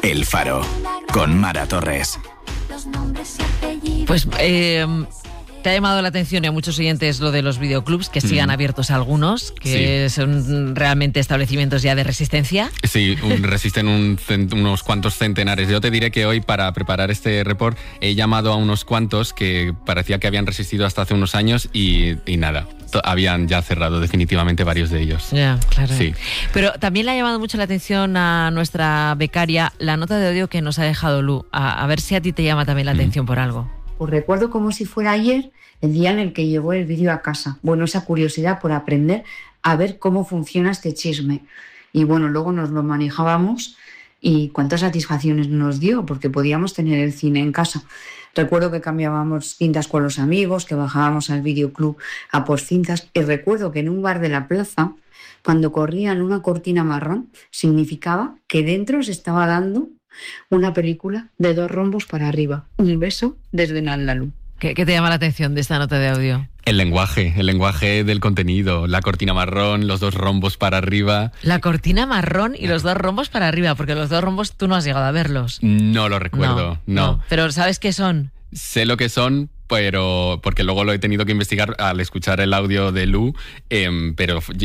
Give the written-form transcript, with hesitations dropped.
El Faro, con Mara Torres. Pues te ha llamado la atención y a muchos oyentes lo de los videoclubs, que sigan abiertos algunos, que son realmente establecimientos ya de resistencia. Sí, resisten unos cuantos centenares. Yo te diré que hoy, para preparar este report, he llamado a unos cuantos que parecía que habían resistido hasta hace unos años y nada. Habían ya cerrado definitivamente varios de ellos. Ya, claro. Sí. Pero también le ha llamado mucho la atención a nuestra becaria la nota de audio que nos ha dejado Lu. A ver si a ti te llama también la atención por algo. Pues recuerdo como si fuera ayer el día en el que llevó el vídeo a casa. Bueno, esa curiosidad por aprender a ver cómo funciona este chisme. Y bueno, luego nos lo manejábamos y cuántas satisfacciones nos dio, porque podíamos tener el cine en casa. Recuerdo que cambiábamos cintas con los amigos, que bajábamos al videoclub a por cintas. Y recuerdo que en un bar de la plaza, cuando corrían una cortina marrón, significaba que dentro se estaba dando una película de 2 rombos para arriba. Un beso desde Naldalú. ¿Qué te llama la atención de esta nota de audio? El lenguaje del contenido, la cortina marrón, los 2 rombos para arriba. La cortina marrón y los 2 rombos para arriba, porque los 2 rombos tú no has llegado a verlos. No lo recuerdo, no. Pero ¿sabes qué son? Sé lo que son, pero porque luego lo he tenido que investigar al escuchar el audio de Lu, pero